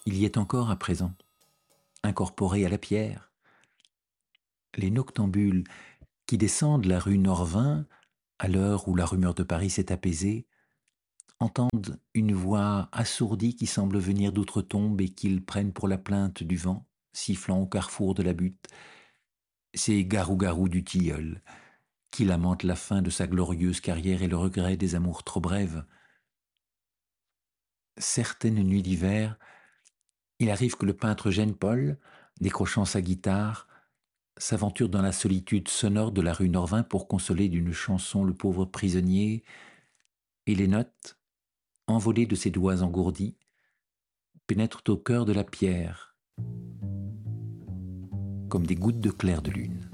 il y est encore à présent, incorporé à la pierre. Les noctambules qui descendent la rue Norvin, à l'heure où la rumeur de Paris s'est apaisée, entendent une voix assourdie qui semble venir d'outre-tombe et qu'ils prennent pour la plainte du vent, sifflant au carrefour de la butte. C'est Garou-Garou du Tilleul, qui lamente la fin de sa glorieuse carrière et le regret des amours trop brèves. Certaines nuits d'hiver, il arrive que le peintre Jean-Paul, décrochant sa guitare, s'aventure dans la solitude sonore de la rue Norvin pour consoler d'une chanson le pauvre prisonnier, et les notes, envolées de ses doigts engourdis, pénètrent au cœur de la pierre, comme des gouttes de clair de lune.